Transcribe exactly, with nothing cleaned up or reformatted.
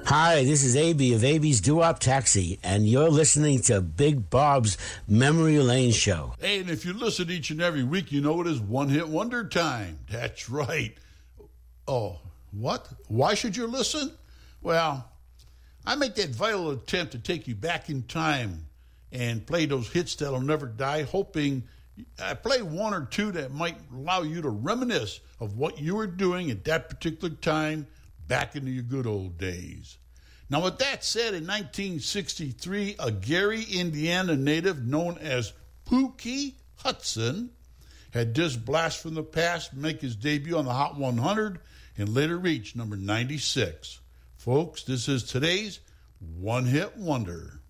Hi, this is A B of A B's Doo-Wop Taxi, and you're listening to Big Bob's Memory Lane Show. Hey, and if you listen each and every week, you know it is one-hit wonder time. That's right. Oh, what? Why should you listen? Well, I make that vital attempt to take you back in time and play those hits that'll never die, hoping I play one or two that might allow you to reminisce of what you were doing at that particular time back in your good old days. Now, with that said, in nineteen sixty-three, a Gary, Indiana native known as Pookie Hudson had this blast from the past make his debut on the Hot one hundred and later reach number ninety-six. Folks, this is today's One Hit Wonder.